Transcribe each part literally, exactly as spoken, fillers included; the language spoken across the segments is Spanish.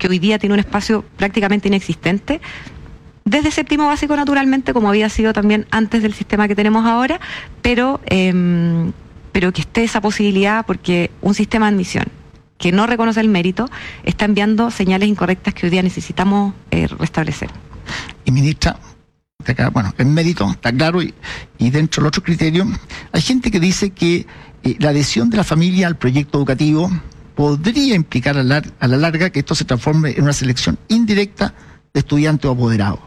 que hoy día tiene un espacio prácticamente inexistente, desde séptimo básico naturalmente, como había sido también antes del sistema que tenemos ahora, pero, eh, pero que esté esa posibilidad, porque un sistema de admisión que no reconoce el mérito está enviando señales incorrectas que hoy día necesitamos eh, restablecer. Y ministra, acá, bueno, el mérito está claro, y, y dentro del otro criterio, hay gente que dice que eh, la adhesión de la familia al proyecto educativo podría implicar a la, a la larga que esto se transforme en una selección indirecta de estudiantes o apoderados.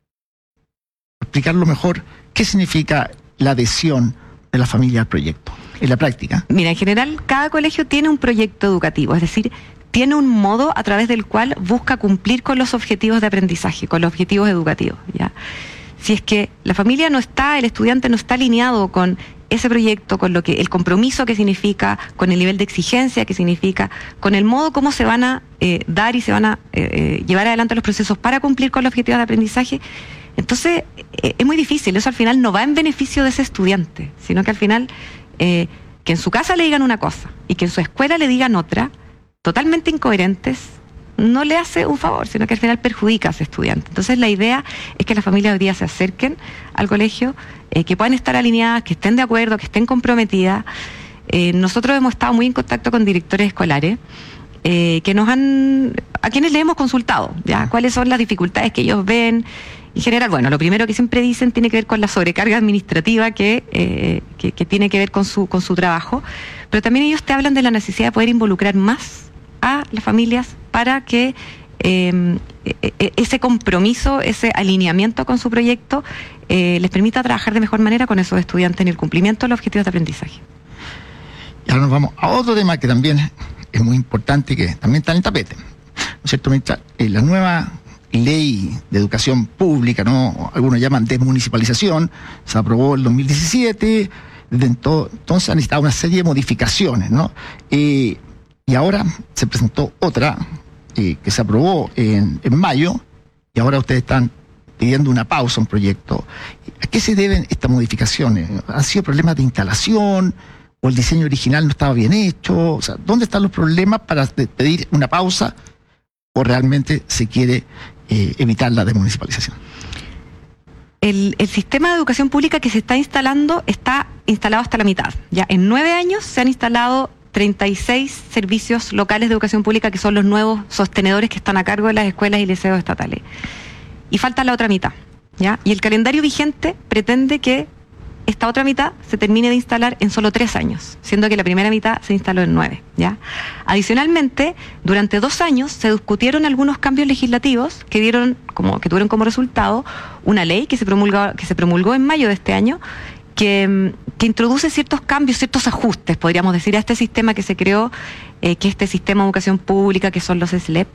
Explicarlo mejor, ¿qué significa la adhesión de la familia al proyecto en la práctica? Mira, en general, cada colegio tiene un proyecto educativo, es decir, tiene un modo a través del cual busca cumplir con los objetivos de aprendizaje, con los objetivos educativos, ¿ya? Si es que la familia no está, el estudiante no está alineado con ese proyecto, con lo que el compromiso que significa, con el nivel de exigencia que significa, con el modo como se van a eh, dar y se van a eh, llevar adelante los procesos para cumplir con los objetivos de aprendizaje, entonces eh, es muy difícil. Eso al final no va en beneficio de ese estudiante, sino que al final eh, que en su casa le digan una cosa y que en su escuela le digan otra, totalmente incoherentes, no le hace un favor, sino que al final perjudica a ese estudiante. Entonces la idea es que las familias hoy día se acerquen al colegio, eh, que puedan estar alineadas, que estén de acuerdo, que estén comprometidas. Eh, nosotros hemos estado muy en contacto con directores escolares, eh, que nos han, a quienes le hemos consultado, ya, cuáles son las dificultades que ellos ven. En general, bueno, lo primero que siempre dicen tiene que ver con la sobrecarga administrativa que, eh, que, que tiene que ver con su, con su trabajo, pero también ellos te hablan de la necesidad de poder involucrar más a las familias para que eh, ese compromiso, ese alineamiento con su proyecto eh, les permita trabajar de mejor manera con esos estudiantes en el cumplimiento de los objetivos de aprendizaje. Y ahora nos vamos a otro tema que también es muy importante y que también está en el tapete, ¿no es cierto, ministra? Eh, la nueva ley de educación pública, ¿no? Algunos llaman desmunicipalización, se aprobó en el dos mil diecisiete, desde entonces han necesitado una serie de modificaciones, ¿no? Eh, y ahora se presentó otra eh, que se aprobó en, en mayo, y ahora ustedes están pidiendo una pausa a un proyecto. ¿A qué se deben estas modificaciones? ¿Han sido problemas de instalación? ¿O el diseño original no estaba bien hecho? O sea, ¿dónde están los problemas para pedir una pausa? ¿O realmente se quiere eh, evitar la desmunicipalización? El, el sistema de educación pública que se está instalando está instalado hasta la mitad. Ya en nueve años se han instalado treinta y seis servicios locales de educación pública, que son los nuevos sostenedores que están a cargo de las escuelas y liceos estatales. Y falta la otra mitad, ¿ya? Y el calendario vigente pretende que esta otra mitad se termine de instalar en solo tres años, siendo que la primera mitad se instaló en nueve, ¿ya? Adicionalmente, durante dos años se discutieron algunos cambios legislativos que dieron como, que tuvieron como resultado una ley que se promulgó, que se promulgó en mayo de este año, que, que introduce ciertos cambios, ciertos ajustes, podríamos decir, a este sistema que se creó, eh, que es este sistema de educación pública, que son los S L E P.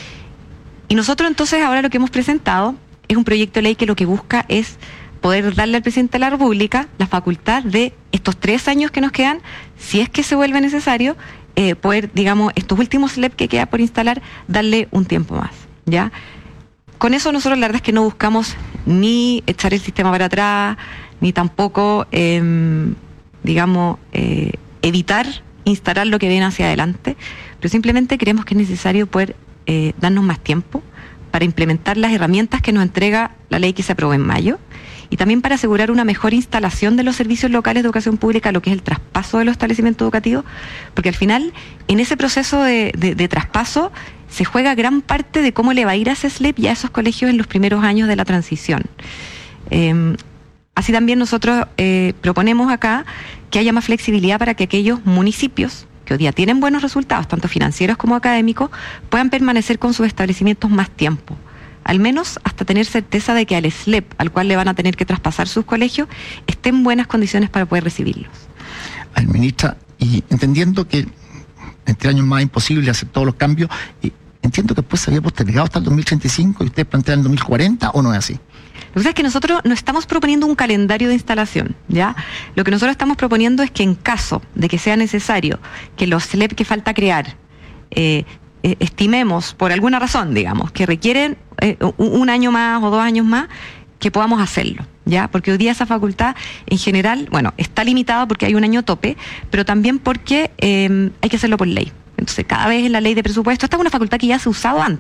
Y nosotros entonces ahora lo que hemos presentado es un proyecto de ley que lo que busca es poder darle al presidente de la República la facultad de estos tres años que nos quedan, si es que se vuelve necesario, eh, poder, digamos, estos últimos S L E P que queda por instalar, darle un tiempo más, ¿ya? Con eso nosotros la verdad es que no buscamos ni echar el sistema para atrás, ni tampoco, eh, digamos, eh, evitar instalar lo que viene hacia adelante, pero simplemente creemos que es necesario poder eh, darnos más tiempo para implementar las herramientas que nos entrega la ley que se aprobó en mayo, y también para asegurar una mejor instalación de los servicios locales de educación pública, lo que es el traspaso de los establecimientos educativos, porque al final, en ese proceso de, de, de traspaso, se juega gran parte de cómo le va a ir a ese S L E P y a esos colegios en los primeros años de la transición. Eh, así también nosotros eh, proponemos acá que haya más flexibilidad para que aquellos municipios que hoy día tienen buenos resultados, tanto financieros como académicos, puedan permanecer con sus establecimientos más tiempo, al menos hasta tener certeza de que al S L E P, al cual le van a tener que traspasar sus colegios, esté en buenas condiciones para poder recibirlos. Al ministra, y entendiendo que en tres años más es imposible hacer todos los cambios, y entiendo que después se había postergado hasta el dos mil treinta y cinco y ustedes plantean el dos mil cuarenta, ¿o no es así? Lo que pasa es que nosotros no estamos proponiendo un calendario de instalación, ¿ya? Lo que nosotros estamos proponiendo es que en caso de que sea necesario que los S L E P que falta crear, eh, eh, estimemos por alguna razón, digamos, que requieren eh, un año más o dos años más, que podamos hacerlo, ¿ya? Porque hoy día esa facultad, en general, bueno, está limitada porque hay un año tope, pero también porque eh, hay que hacerlo por ley. Entonces, cada vez en la ley de presupuesto, esta es una facultad que ya se ha usado antes.